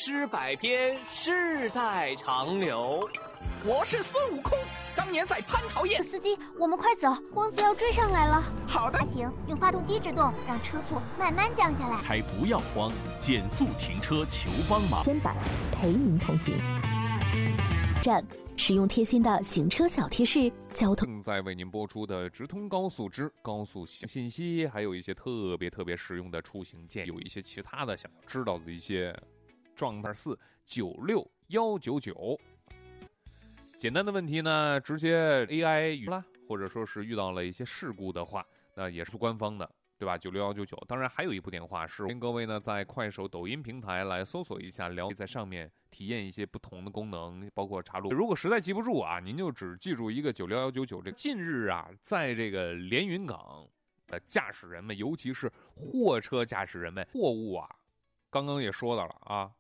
诗百篇，世代长流。 我是孙悟空，当年在蟠桃宴。 司机，我们快走，王子要追上来了。 好的。 行，用发动机制动，让车速慢慢降下来。 还不要慌，减速停车求帮忙。 牵绊陪您同行。站使用贴心的行车小贴士，交通正在为您播出的直通高速之高速信息，还有一些特别实用的出行建议，有一些其他的想要知道的一些状态。496-199，简单的问题呢，直接 AI 语啦，或者说是遇到了一些事故的话，那也是官方的，对吧？96199。当然还有一部电话是欢迎各位呢在快手、抖音平台来搜索一下，了解在上面体验一些不同的功能，包括查录。如果实在记不住啊，您就只记住一个96199。这近日啊，在这个连云港的驾驶人们，尤其是货车驾驶人们，货物啊，刚刚也说到了啊，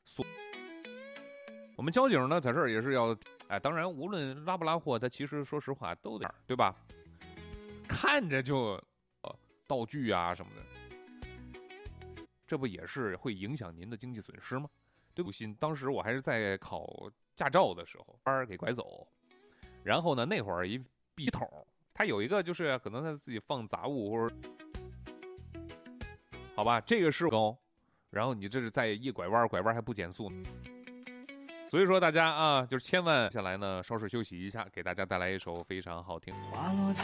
我们交警呢在这儿也是要，当然无论拉不拉货，他其实说实话都得，对吧？看着就道具啊什么的，这不也是会影响您的经济损失吗？对不起，当时我还是在考驾照的时候，班给拐走，然后呢那会儿一笔筒，他有一个就是可能他自己放杂物或者，好吧，这个是高，然后你这是在一拐弯还不减速呢。所以说大家啊，就是千万下来呢，稍事休息一下，给大家带来一首非常好听。 花落在